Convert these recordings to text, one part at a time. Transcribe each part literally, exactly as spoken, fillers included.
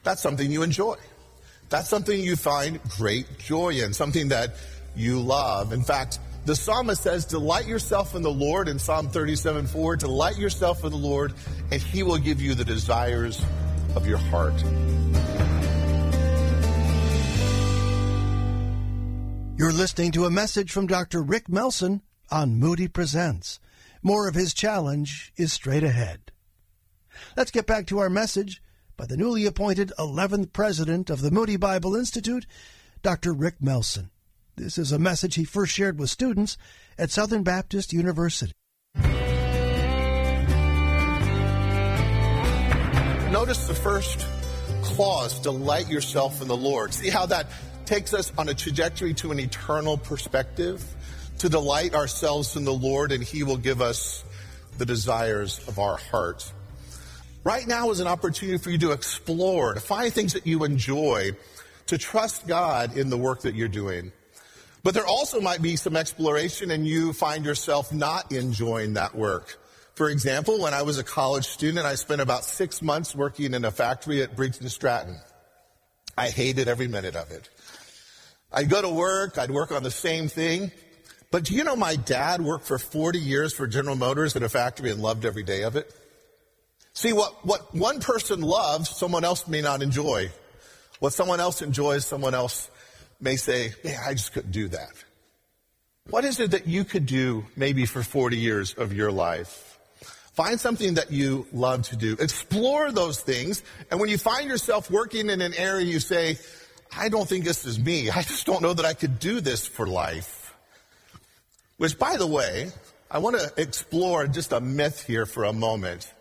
That's something you enjoy. That's something you find great joy in, something that you love. In fact, the psalmist says, delight yourself in the Lord in Psalm thirty-seven four. Delight yourself in the Lord, and he will give you the desires of your heart. You're listening to a message from Doctor Rick Melson on Moody Presents. More of his challenge is straight ahead. Let's get back to our message by the newly appointed eleventh president of the Moody Bible Institute, Doctor Rick Melson. This is a message he first shared with students at Southern Baptist University. Notice the first clause, delight yourself in the Lord. See how that takes us on a trajectory to an eternal perspective, to delight ourselves in the Lord, and he will give us the desires of our heart. Right now is an opportunity for you to explore, to find things that you enjoy, to trust God in the work that you're doing. But there also might be some exploration and you find yourself not enjoying that work. For example, when I was a college student, I spent about six months working in a factory at Briggs and Stratton. I hated every minute of it. I'd go to work, I'd work on the same thing. But do you know my dad worked for forty years for General Motors at a factory and loved every day of it? See, what, what one person loves, someone else may not enjoy. What someone else enjoys, someone else may say, man, I just couldn't do that. What is it that you could do maybe for forty years of your life? Find something that you love to do. Explore those things. And when you find yourself working in an area, you say, I don't think this is me. I just don't know that I could do this for life. Which, by the way, I want to explore just a myth here for a moment.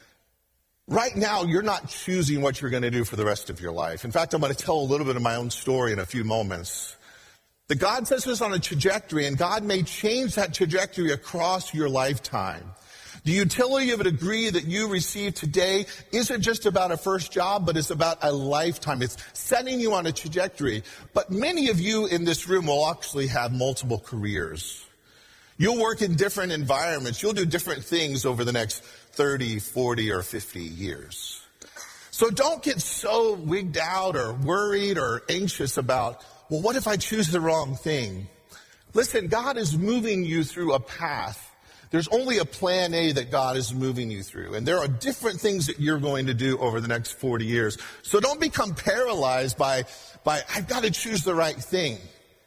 Right now, you're not choosing what you're going to do for the rest of your life. In fact, I'm going to tell a little bit of my own story in a few moments. That God sets us on a trajectory, and God may change that trajectory across your lifetime. The utility of a degree that you receive today isn't just about a first job, but it's about a lifetime. It's setting you on a trajectory. But many of you in this room will actually have multiple careers. You'll work in different environments. You'll do different things over the next thirty, forty, or fifty years. So don't get so wigged out or worried or anxious about, well, what if I choose the wrong thing? Listen, God is moving you through a path. There's only a plan A that God is moving you through. And there are different things that you're going to do over the next forty years. So don't become paralyzed by, by I've got to choose the right thing.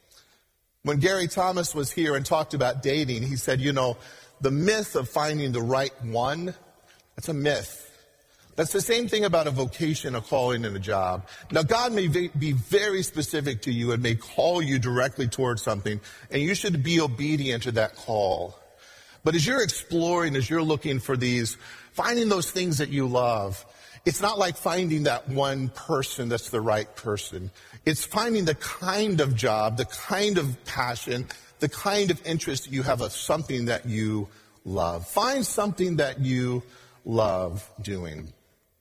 When Gary Thomas was here and talked about dating, he said, you know, the myth of finding the right one, that's a myth. That's the same thing about a vocation, a calling, and a job. Now, God may be very specific to you and may call you directly towards something, and you should be obedient to that call. But as you're exploring, as you're looking for these, finding those things that you love, it's not like finding that one person that's the right person. It's finding the kind of job, the kind of passion, the kind of interest that you have of something that you love. Find something that you love doing.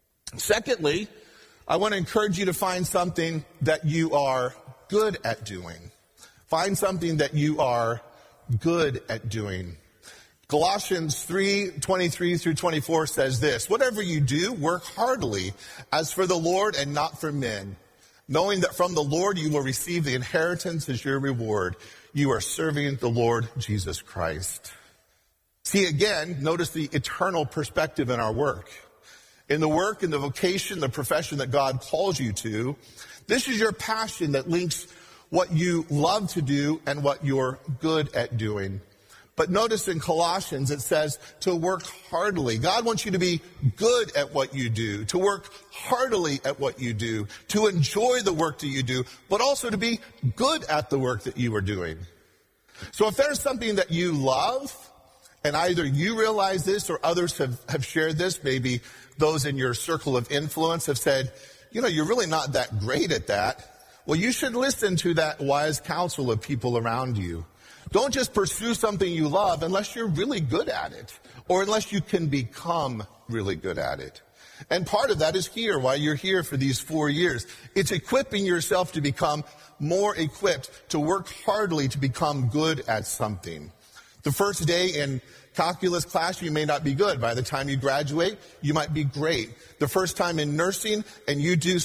Secondly, I want to encourage you to find something that you are good at doing. Find something that you are good at doing. Colossians three, twenty-three through twenty-four says this, whatever you do, work heartily as for the Lord and not for men, knowing that from the Lord you will receive the inheritance as your reward. You are serving the Lord Jesus Christ. See, again, notice the eternal perspective in our work. In the work, in the vocation, the profession that God calls you to, this is your passion that links what you love to do and what you're good at doing. But notice in Colossians it says to work heartily. God wants you to be good at what you do, to work heartily at what you do, to enjoy the work that you do, but also to be good at the work that you are doing. So if there's something that you love, and either you realize this or others have, have shared this, maybe those in your circle of influence have said, you know, you're really not that great at that. Well, you should listen to that wise counsel of people around you. Don't just pursue something you love unless you're really good at it or unless you can become really good at it. And part of that is here, why you're here for these four years. It's equipping yourself to become more equipped, to work heartily to become good at something. The first day in calculus class, you may not be good. By the time you graduate, you might be great. The first time in nursing and you do